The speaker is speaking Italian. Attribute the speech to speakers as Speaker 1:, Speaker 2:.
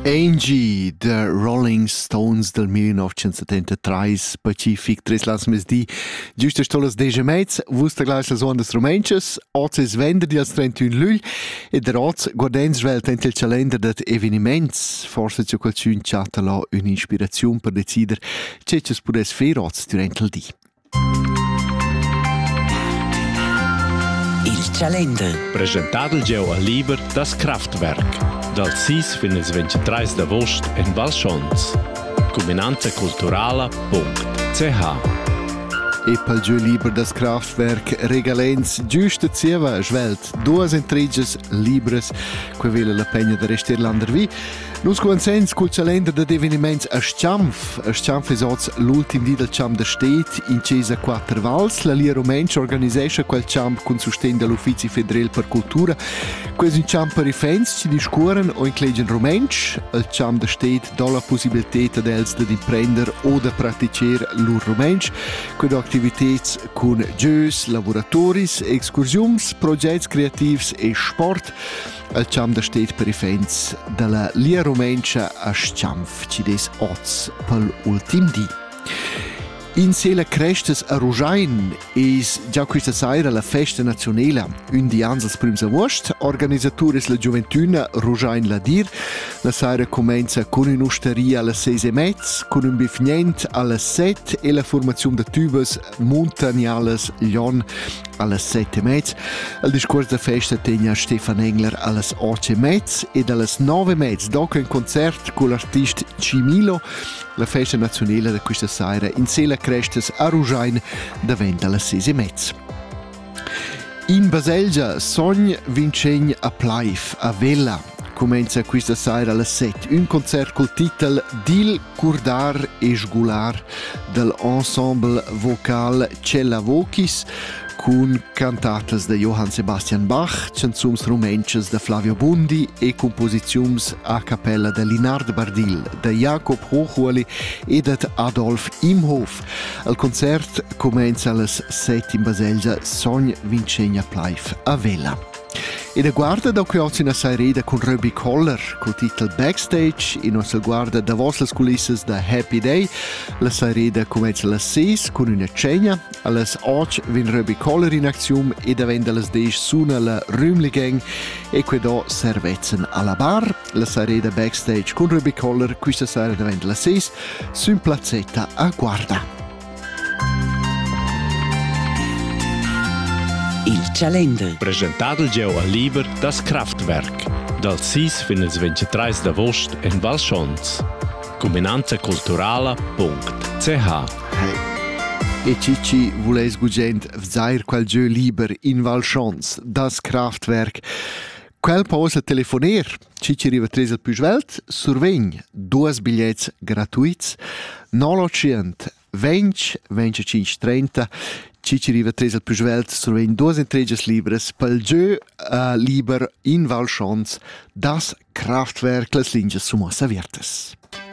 Speaker 1: Angie, The Rolling Stones del 1973, Pacific, tres las mes di, giusto stolas 10 mezz, vusta gleich las ondas romenches, oz es venderdi als 31 lugl, e der oz guardens svelt ent il calender dat eveniments, forse c'è qualcun chatta la un'ispirazione per decider c'è c'es pudes fer oz durant il di.
Speaker 2: Il calender.
Speaker 3: Presentato il geo a Liber das Kraftwerk. Dal 6 fino al 23 d'agosto in Valschons. Combinanzaculturala.ch.
Speaker 1: E pel giù Liber das Kraftwerk regalens giusta zieva svelt duas entreges libres que vele la pegna de rester landervi. Nus consens col calender de eveniments a Sciamf. A Sciamf es oz l'ultim di del Ciam de Stet in Cesa Quattro Vals. La Lia Romensch organisescha quel Ciam con sustegn dell'Uffizi Federal per Cultura. Ques un Ciam per i fans ci discuoren o inclegen Romensch. Il Ciam de Stet dà la possibilità dels de imprender o de praticer l'ur Romensch. Qued activitats con giös, laboratoris, excursions, progetts creativs e sport. Il Ciam de Stet per i fans della Lia Romencha a Sciamf, ci des oz pel ultim di. In sela crestes a Rujain es già questa sera la festa nazionale, un di ans als prims agost, organisatores la Gioventuna Rujain la dir. La sera comenza con un'osteria alle 6:30, con un bifnient alle 7 e la formazione de tubes montagnales Lion alle 7:30. Il discorso da festa tegna Stefan Engler alle 8:30 e alle 9:30 dopo un concert con l'artista Cimilo. La festa nazionale di questa sera in sela crestes a Rujain davent alle 6:30. In Baselgia sogn vincegn a Plaif a Vella. Comincia questa sera alle 7 un concert col titolo Dil Curdar e Sgular dell'ensemble vocal Cella Vocis con cantatas de Johann Sebastian Bach, canzums romenches de Flavio Bundi e composiziums a cappella de Linard Bardil, de Jacob Hochhuoli e de Adolf Imhof. Il concert comincia alle 7 in Baselgia, sogn vincegna Plaif a Vella. E da guarda da che oggi una saireda con Ruby Coller col titolo Backstage e nostra guarda da vostre culisses da Happy Day. La saireda comincia alle 6 con una cena, alle 8 vien Ruby Coller in azione e davent alle 10 suona la Rümligang e qui da servezzan alla bar. La saireda Backstage con Ruby Coller questa sera davent alle 6 su un plazzetta a guarda.
Speaker 2: Il calender.
Speaker 3: Presentato il geo a Liber das Kraftwerk. Dal 6 fino al 23 d'agosto in Valschons. Combinanzaculturala.ch.
Speaker 1: Hey. E Cici vules gugent vzair quel giù liber in Valschons, das Kraftwerk. Quel pausa telefoner, Cici riva tres al più survegn, 2 biglietti gratuits, 900 20 25 30. Cici riva tres al più survegn 2 entreges libres pel giù liber in Valschons, das Kraftwerk, las linges sumas aviertes.